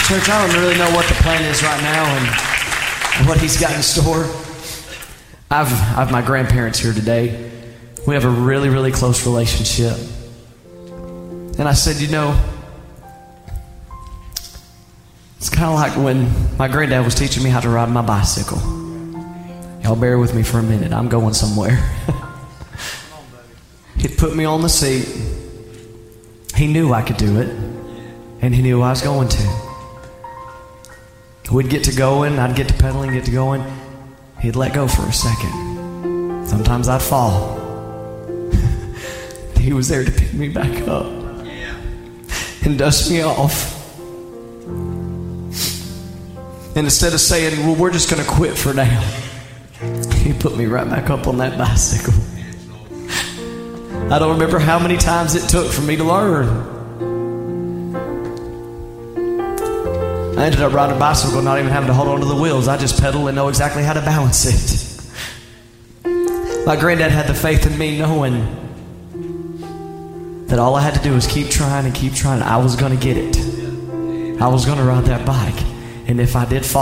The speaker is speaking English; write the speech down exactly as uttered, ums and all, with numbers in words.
Church, I don't really know what the plan is right now and what he's got in store. I've, I have my grandparents here today. We have a really, really close relationship. And I said, you know, it's kind of like when my granddad was teaching me how to ride my bicycle. Y'all bear with me for a minute. I'm going somewhere. He'd put me on the seat. He knew I could do it. And he knew I was going to. We'd get to going. I'd get to pedaling, get to going. He'd let go for a second. Sometimes I'd fall. He was there to pick me back up and dust me off. And instead of saying, well, we're just going to quit for now, he put me right back up on that bicycle. I don't remember how many times it took for me to learn. I ended up riding a bicycle, not even having to hold on to the wheels. I just pedal and know exactly how to balance it. My granddad had the faith in me, knowing that all I had to do was keep trying and keep trying. I was going to get it. I was going to ride that bike. And if I did fall,